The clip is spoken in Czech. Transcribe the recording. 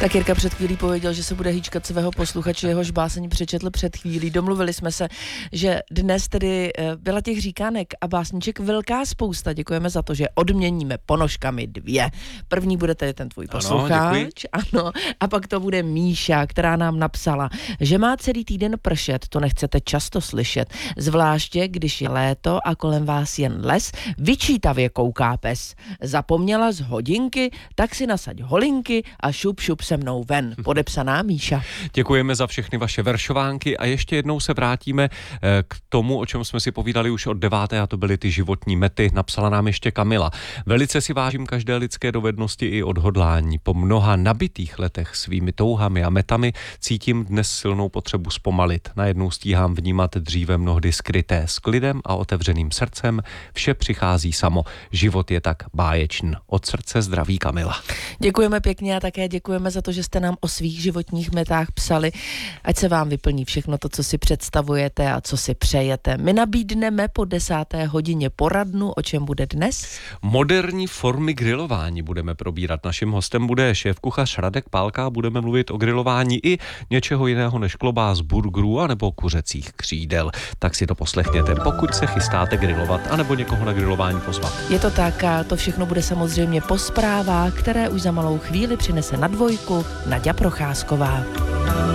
Tak Jirka před chvílí pověděl, že se bude hýčkat svého posluchače, jehož báseň přečetl před chvílí. Domluvili jsme se, že dnes tedy byla těch říkánek a básniček velká spousta. Děkujeme za to, že odměníme ponožkami 2. První bude tedy ten tvůj posluchač. Ano, a pak to bude Míša, která nám napsala, že má celý týden pršet, to nechcete často slyšet. Zvláště, když je léto a kolem vás jen les, vyčítavě kouká pes. Zapomněla z hodinky, tak si nasaď holinky a šup se mnou ven. Podepsaná Míša. Děkujeme za všechny vaše veršovánky a ještě jednou se vrátíme k tomu, o čem jsme si povídali už od 9. a to byly ty životní mety. Napsala nám ještě Kamila. Velice si vážím každé lidské dovednosti i odhodlání. Po mnoha nabitých letech svými touhami a metami cítím dnes silnou potřebu zpomalit. Najednou stíhám vnímat dříve mnohdy skryté s klidem a otevřeným srdcem. Vše přichází samo. Život je tak báječný. Od srdce zdraví Kamila. Děkujeme pěkně a také děkujeme za to, že jste nám o svých životních metách psali. Ať se vám vyplní všechno to, co si představujete a co si přejete. My nabídneme po 10. hodině poradnu, o čem bude dnes? Moderní formy grilování budeme probírat. Naším hostem bude šéfkuchař Radek Pálka. Budeme mluvit o grilování i něčeho jiného než klobás, burgerů anebo kuřecích křídel. Tak si to poslechněte, pokud se chystáte grilovat anebo někoho na grilování pozvat. Je to tak a to všechno bude samozřejmě po zprávách, které už za malou chvíli přinese na 2 Naďa Procházková.